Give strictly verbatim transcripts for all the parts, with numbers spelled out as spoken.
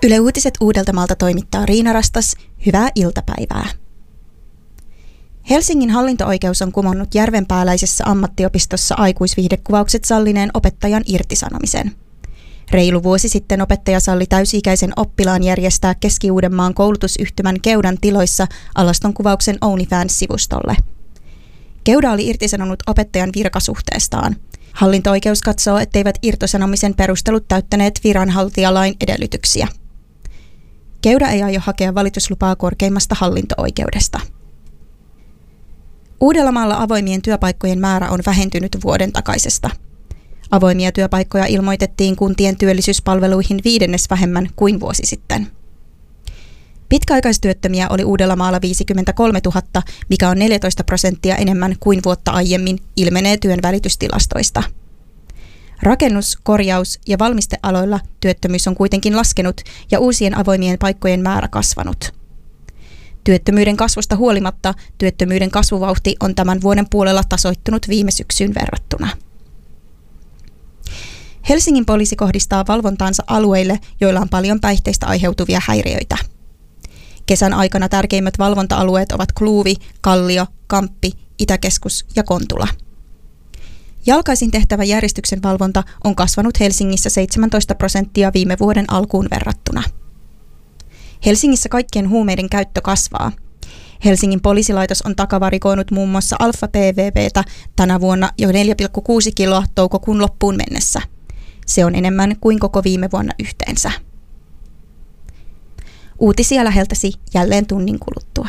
Yle Uutiset Uudeltamaalta toimittaa Riina Rastas. Hyvää iltapäivää. Helsingin hallinto-oikeus on kumonnut järvenpääläisessä ammattiopistossa aikuisviihdekuvaukset sallineen opettajan irtisanomisen. Reilu vuosi sitten opettaja salli täysi-ikäisen oppilaan järjestää Keski-Uudenmaan koulutusyhtymän Keudan tiloissa alastonkuvauksen OnlyFans-sivustolle. Keuda oli irtisanonut opettajan virkasuhteestaan. Hallinto-oikeus katsoo, etteivät irtisanomisen perustelut täyttäneet viranhaltijalain edellytyksiä. Keuda ei aio hakea valituslupaa korkeimmasta hallinto-oikeudesta. Uudellamaalla avoimien työpaikkojen määrä on vähentynyt vuoden takaisesta. Avoimia työpaikkoja ilmoitettiin kuntien työllisyyspalveluihin viidennes vähemmän kuin vuosi sitten. Pitkäaikaistyöttömiä oli Uudellamaalla viisikymmentäkolmetuhatta, mikä on neljätoista prosenttia enemmän kuin vuotta aiemmin, ilmenee työnvälitystilastoista. Rakennus-, korjaus- ja valmistealoilla työttömyys on kuitenkin laskenut ja uusien avoimien paikkojen määrä kasvanut. Työttömyyden kasvusta huolimatta työttömyyden kasvuvauhti on tämän vuoden puolella tasoittunut viime syksyyn verrattuna. Helsingin poliisi kohdistaa valvontaansa alueille, joilla on paljon päihteistä aiheutuvia häiriöitä. Kesän aikana tärkeimmät valvonta-alueet ovat Kluuvi, Kallio, Kamppi, Itäkeskus ja Kontula. Jalkaisin tehtävä järjestyksen valvonta on kasvanut Helsingissä seitsemäntoista prosenttia viime vuoden alkuun verrattuna. Helsingissä kaikkien huumeiden käyttö kasvaa. Helsingin poliisilaitos on takavarikoinut muun muassa Alfa P V P:tä tänä vuonna jo neljä pilkku kuusi kiloa toukokuun loppuun mennessä. Se on enemmän kuin koko viime vuonna yhteensä. Uutisia läheltäsi jälleen tunnin kuluttua.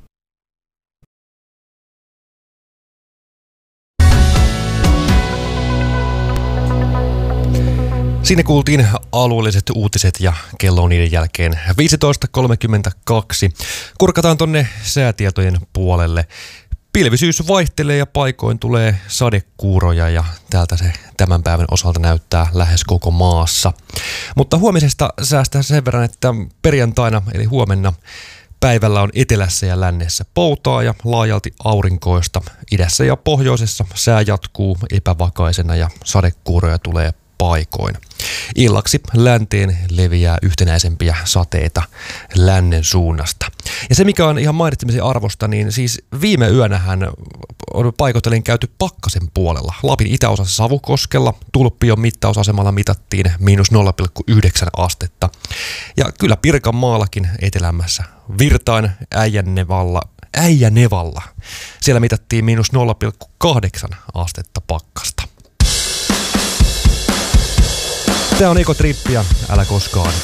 Siinä kuultiin alueelliset uutiset ja kello on niiden jälkeen viisitoista kolmekymmentäkaksi. Kurkataan tonne säätietojen puolelle. Pilvisyys vaihtelee ja paikoin tulee sadekuuroja ja täältä se tämän päivän osalta näyttää lähes koko maassa. Mutta huomisesta säästää sen verran, että perjantaina eli huomenna päivällä on etelässä ja lännessä poutaa ja laajalti aurinkoista. Idässä ja pohjoisessa sää jatkuu epävakaisena ja sadekuuroja tulee paikoin. Illaksi länteen leviää yhtenäisempiä sateita lännen suunnasta. Ja se, mikä on ihan mainitsemisen arvosta, niin siis viime yönähän on paikoitellen käyty pakkasen puolella. Lapin itäosassa Savukoskella Tulppion mittausasemalla mitattiin miinus nolla pilkku yhdeksän astetta. Ja kyllä Pirkanmaallakin etelämässä Virtain Äijänevalla, Äijänevalla. Siellä mitattiin miinus nolla pilkku kahdeksan astetta pakkasta. Tämä on Ekotrippiä, älä koskaan